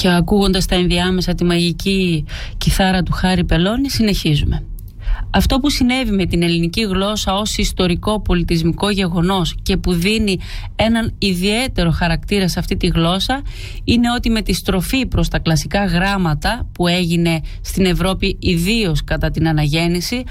Και ακούγοντας τα ενδιάμεσα τη μαγική κιθάρα του Χάρη Πελώνη, συνεχίζουμε. Αυτό που συνέβη με την ελληνική γλώσσα ως ιστορικό πολιτισμικό γεγονός και που δίνει έναν ιδιαίτερο χαρακτήρα σε αυτή τη γλώσσα είναι ότι με τη στροφή προς τα κλασικά γράμματα που έγινε στην Ευρώπη ιδίως κατά την αναγέννηση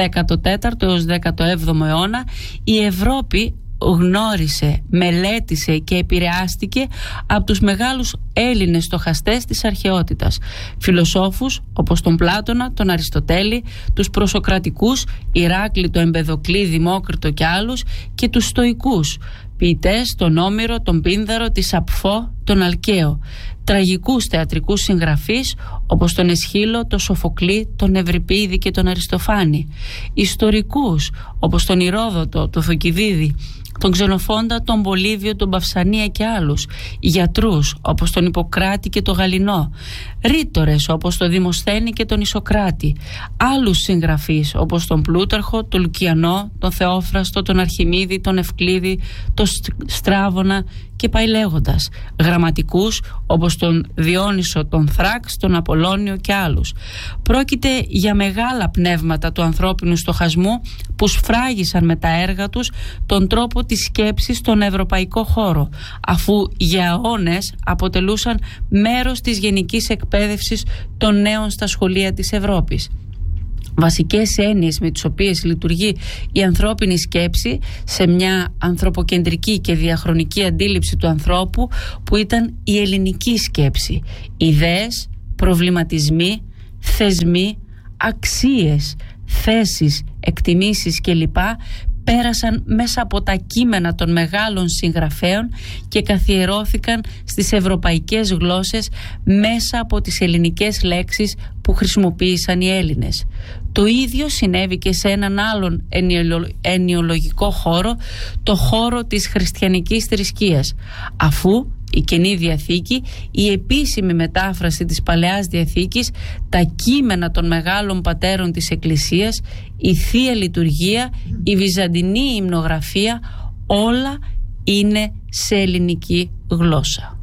14ο έως 17ο αιώνα, η Ευρώπη γνώρισε, μελέτησε και επηρεάστηκε από τους μεγάλους Έλληνες στοχαστές της αρχαιότητας, φιλοσόφους όπως τον Πλάτωνα, τον Αριστοτέλη, τους προσοκρατικούς, Ηράκλη, τον Εμπεδοκλή, Δημόκριτο και άλλους, και τους στοικούς ποιητές, τον Όμηρο, τον Πίνδαρο, τη Σαπφό, τον Αλκαίο, τραγικούς θεατρικούς συγγραφείς όπως τον Εσχύλο, τον Σοφοκλή, τον Ευρυπίδη και τον Αριστοφάνη, ιστορικούς όπως τον Ηρόδοτο, τον Θουκυδίδη, τον Ξενοφόντα, τον Πολύβιο, τον Παυσανία και άλλους, γιατρούς όπως τον Ιπποκράτη και τον Γαληνό, ρήτορες όπως τον Δημοσθένη και τον Ισοκράτη, άλλους συγγραφείς όπως τον Πλούταρχο, τον Λουκιανό, τον Θεόφραστο, τον Αρχιμίδη, τον Ευκλήδη, τον Στράβωνα και πάει λέγοντας, γραμματικούς όπως τον Διόνυσο, τον Θράξ, τον Απολώνιο και άλλους. Πρόκειται για μεγάλα πνεύματα του ανθρώπινου στοχασμού που σφράγισαν με τα έργα τους τον τρόπο της σκέψης στον ευρωπαϊκό χώρο, αφού για αιώνες αποτελούσαν μέρος της γενικής εκπαίδευσης των νέων στα σχολεία της Ευρώπης. Βασικές έννοιες με τις οποίες λειτουργεί η ανθρώπινη σκέψη σε μια ανθρωποκεντρική και διαχρονική αντίληψη του ανθρώπου που ήταν η ελληνική σκέψη. Ιδέες, προβληματισμοί, θεσμοί, αξίες, θέσεις, εκτιμήσεις κλπ. Πέρασαν μέσα από τα κείμενα των μεγάλων συγγραφέων και καθιερώθηκαν στις ευρωπαϊκές γλώσσες μέσα από τις ελληνικές λέξεις που χρησιμοποίησαν οι Έλληνες. Το ίδιο συνέβη και σε έναν άλλον ενιολογικό χώρο, το χώρο της χριστιανικής θρησκείας, αφού η Καινή Διαθήκη, η επίσημη μετάφραση της Παλαιάς Διαθήκης, τα κείμενα των μεγάλων πατέρων της Εκκλησίας, η Θεία Λειτουργία, η Βυζαντινή Υμνογραφία, όλα είναι σε ελληνική γλώσσα.